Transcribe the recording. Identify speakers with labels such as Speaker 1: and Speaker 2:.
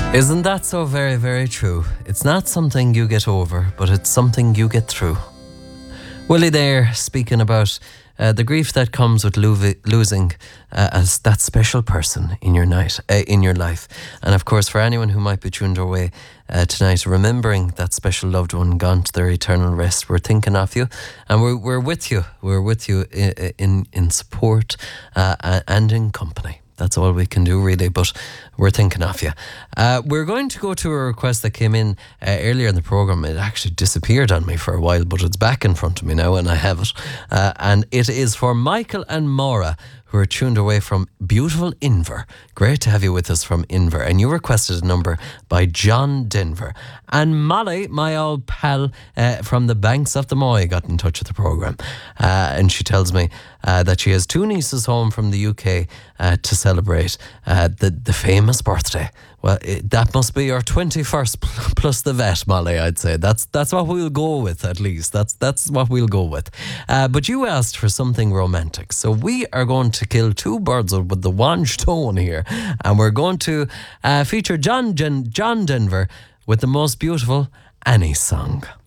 Speaker 1: Isn't that so very, very true? It's not something you get over, but it's something you get through. Willie there speaking about the grief that comes with losing as that special person in your in your life. And of course, for anyone who might be tuned our way tonight, remembering that special loved one gone to their eternal rest, we're thinking of you, and we're with you. We're with you in support and in company. That's all we can do, really, but we're thinking of you. We're going to go to a request that came in earlier in the programme. It actually disappeared on me for a while, but it's back in front of me now and I have it. And it is for Michael and Maura, who are tuned away from beautiful Inver. Great to have you with us from Inver. And you requested a number by John Denver. And Molly, my old pal from the banks of the Moy, got in touch with the programme. And she tells me that she has two nieces home from the UK to celebrate the famous birthday. Well, that must be your 21st plus the vet, Molly, I'd say. That's what we'll go with, at least. That's what we'll go with. But you asked for something romantic. So we are going to kill two birds with the one stone here. And we're going to feature John Denver with the most beautiful Annie song.